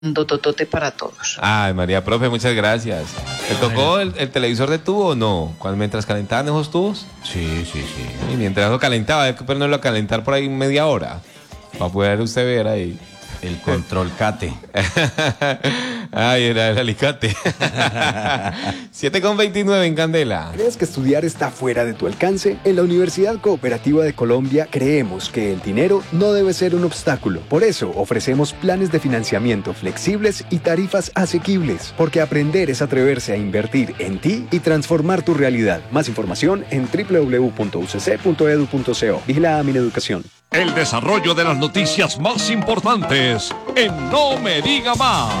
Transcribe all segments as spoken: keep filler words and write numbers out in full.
Tototote para todos. Ay, María Profe, muchas gracias. ¿Te tocó el, el televisor de tubo o no? Cuando, mientras calentaban esos tubos. Sí, sí, sí. Y mientras lo calentaba, hay que ponerlo a calentar por ahí media hora. Para poder usted ver ahí. El control cate. Ay, era el alicate. siete con veintinueve en Candela. ¿Crees que estudiar está fuera de tu alcance? En la Universidad Cooperativa de Colombia creemos que el dinero no debe ser un obstáculo. Por eso ofrecemos planes de financiamiento flexibles y tarifas asequibles. Porque aprender es atreverse a invertir en ti y transformar tu realidad. Más información en doble u doble u doble u punto u c c punto e d u punto c o. Vigilada Mineducación. El desarrollo de las noticias más importantes en No Me Diga Más.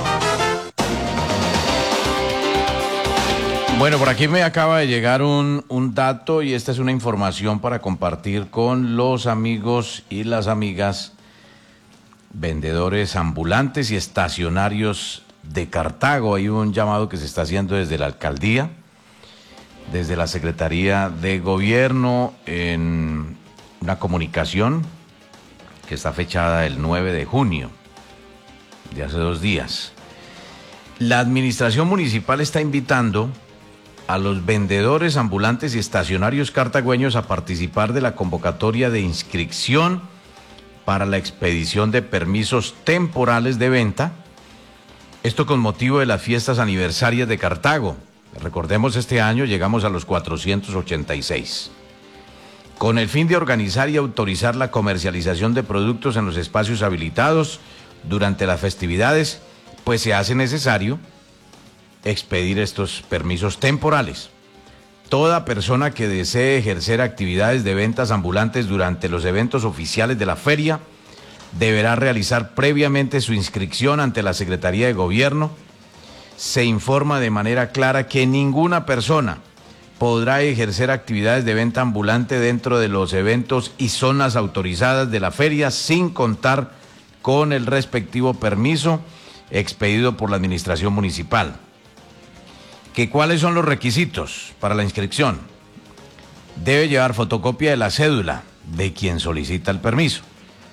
Bueno, por aquí me acaba de llegar un, un dato y esta es una información para compartir con los amigos y las amigas vendedores ambulantes y estacionarios de Cartago. Hay un llamado que se está haciendo desde la alcaldía, desde la Secretaría de Gobierno, en una comunicación que está fechada el nueve de junio, de hace dos días. La administración municipal está invitando a los vendedores ambulantes y estacionarios cartagüeños a participar de la convocatoria de inscripción para la expedición de permisos temporales de venta. Esto con motivo de las fiestas aniversarias de Cartago. Recordemos, este año llegamos a los cuatrocientos ochenta y seis. Con el fin de organizar y autorizar la comercialización de productos en los espacios habilitados durante las festividades, pues se hace necesario expedir estos permisos temporales. Toda persona que desee ejercer actividades de ventas ambulantes durante los eventos oficiales de la feria deberá realizar previamente su inscripción ante la Secretaría de Gobierno. Se informa de manera clara que ninguna persona podrá ejercer actividades de venta ambulante dentro de los eventos y zonas autorizadas de la feria sin contar con el respectivo permiso expedido por la administración municipal. ¿Que cuáles son los requisitos para la inscripción? Debe llevar fotocopia de la cédula de quien solicita el permiso,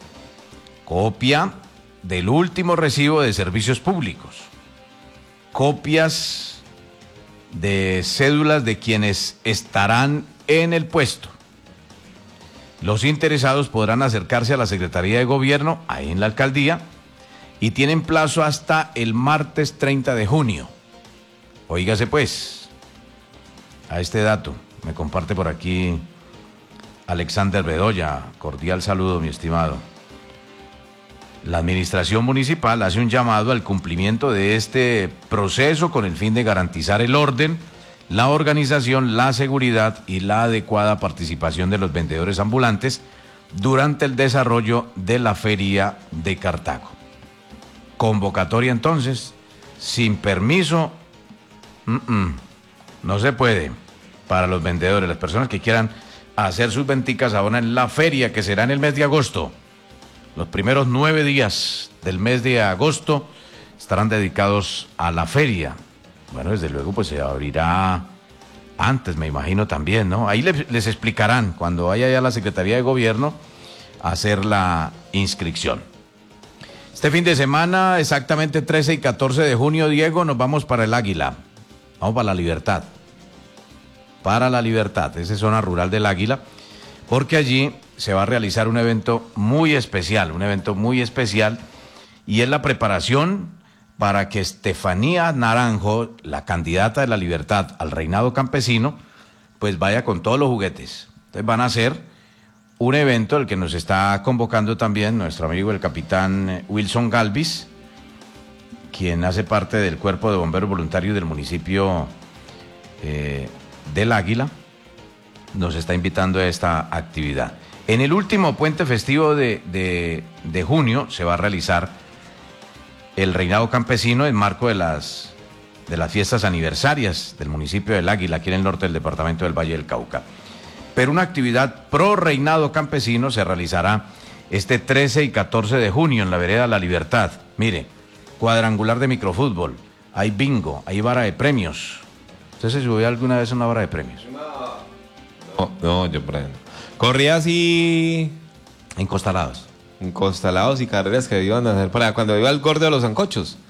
copia del último recibo de servicios públicos, copias de cédulas de quienes estarán en el puesto. Los interesados podrán acercarse a la Secretaría de Gobierno, ahí en la alcaldía, y tienen plazo hasta el martes treinta de junio. Óigase pues a este dato. Me comparte por aquí Alexander Bedoya. Cordial saludo, mi estimado. La administración municipal hace un llamado al cumplimiento de este proceso con el fin de garantizar el orden, la organización, la seguridad y la adecuada participación de los vendedores ambulantes durante el desarrollo de la Feria de Cartago. Convocatoria entonces, sin permiso, mm-mm, no se puede para los vendedores, las personas que quieran hacer sus venticas ahora en la feria, que será en el mes de agosto. Los primeros nueve días del mes de agosto estarán dedicados a la feria. Bueno, desde luego, pues se abrirá antes, me imagino también, ¿no? Ahí les, les explicarán, cuando vaya ya a la Secretaría de Gobierno, a hacer la inscripción. Este fin de semana, exactamente trece y catorce de junio, Diego, nos vamos para el Águila. Vamos para la Libertad. Para la Libertad, esa es zona rural del Águila, porque allí se va a realizar un evento muy especial, un evento muy especial, y es la preparación para que Estefanía Naranjo, la candidata de la Libertad al reinado campesino, pues vaya con todos los juguetes. Entonces van a hacer un evento, el que nos está convocando también nuestro amigo el capitán Wilson Galvis, quien hace parte del cuerpo de bomberos voluntarios del municipio eh, del Águila, nos está invitando a esta actividad. En el último puente festivo de, de, de junio se va a realizar el reinado campesino en marco de las, de las fiestas aniversarias del municipio del Águila, aquí en el norte del departamento del Valle del Cauca. Pero una actividad pro reinado campesino se realizará este trece y catorce de junio en la vereda La Libertad. Mire, cuadrangular de microfútbol, hay bingo, hay vara de premios. ¿Usted se subió alguna vez a una vara de premios? No, no, yo por ejemplo. Corría así Encostalados. encostalados y carreras que iban a hacer para cuando iba el gordo de los sancochos.